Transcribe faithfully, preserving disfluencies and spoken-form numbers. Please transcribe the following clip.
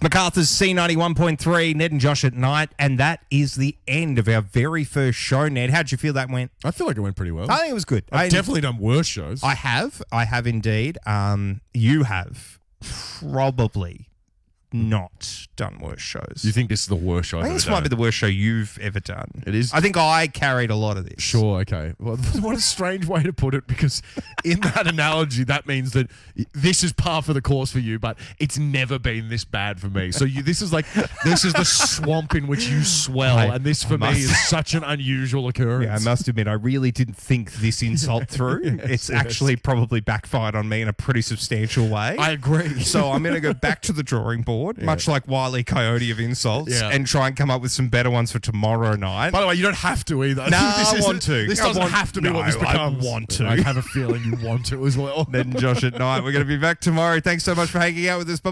MacArthur's C ninety-one point three, Ned and Josh at night, and that is the end of our very first show, Ned. How'd you feel that went? I feel like it went pretty well. I think it was good. I've I, definitely done worse shows. I have. I have indeed. Um, you have probably not done worse shows. You think this is the worst show I I've think ever this done? might be the worst show you've ever done. It is. I think I carried a lot of this. Sure, okay. Well, what a strange way to put it, because in that analogy, that means that this is par for the course for you, but it's never been this bad for me. So you, this is like, this is the swamp in which you swell, I- and this for I me must- is such an unusual occurrence. Yeah, I must admit, I really didn't think this insult through. it's yes. actually probably backfired on me in a pretty substantial way. I agree. So I'm going to go back to the drawing board, much like Wile E. Coyote of insults, Yeah. and try and come up with some better ones for tomorrow night. By the way, you don't have to either. No, this I isn't- want to. This I doesn't want- have to be no, what this I becomes. want to. I have a feeling you want to as well. Ned and Josh at night. We're going to be back tomorrow. Thanks so much for hanging out with us. Bye.